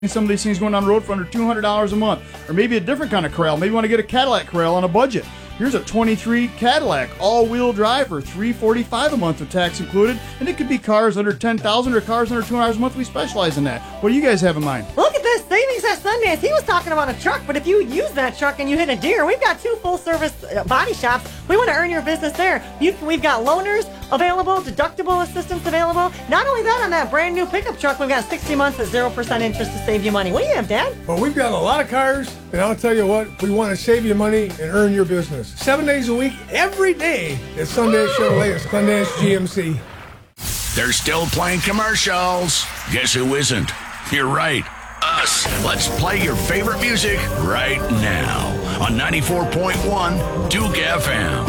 some of these things going on the road for under $200 a month. Or maybe a different kind of Corral. Maybe you want to get a Cadillac Corral on a budget. Here's a 23 Cadillac all-wheel drive for $345 a month with tax included. And it could be cars under $10,000 or cars under $200 a month. We specialize in that. What do you guys have in mind? Look at this savings at Sundance. He was talking about a truck, but if you use that truck and you hit a deer, we've got 2 full-service body shops. We want to earn your business there. We've got loaners available, deductible assistance available. Not only that, on that brand new pickup truck, we've got 60 months at 0% interest to save you money. What do you have, Dad? Well, we've got a lot of cars, and I'll tell you what, we want to save you money and earn your business. 7 days a week, every day at Sundance Chevrolet at Sundance GMC. They're still playing commercials. Guess who isn't? You're right. Us. Let's play your favorite music right now on 94.1 Duke FM.